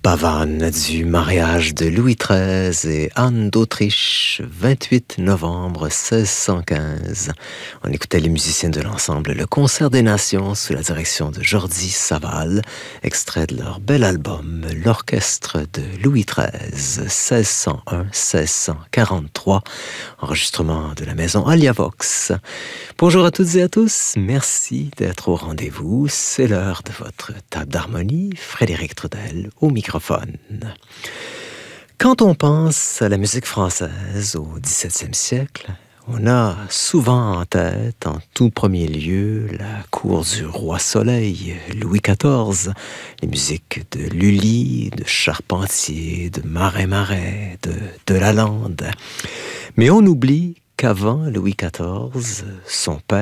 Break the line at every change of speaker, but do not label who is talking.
Pavane du mariage de Louis XIII et Anne d'Autriche, 28 novembre 1615. On écoutait les musiciens de l'ensemble Le Concert des Nations sous la direction de Jordi Savall, extrait de leur bel album L'Orchestre de Louis XIII, 1601-1643, enregistrement de la maison Aliavox. Bonjour à toutes et à tous, merci d'être au rendez-vous. C'est l'heure de votre table d'harmonie, Frédéric Trudel au microphone. Quand on pense à la musique française au XVIIe siècle, on a souvent en tête, en tout premier lieu, la cour du roi Soleil, Louis XIV, les musiques de Lully, de Charpentier, de Marais-Marais, de Lalande. Mais on oublie qu'avant Louis XIV, son père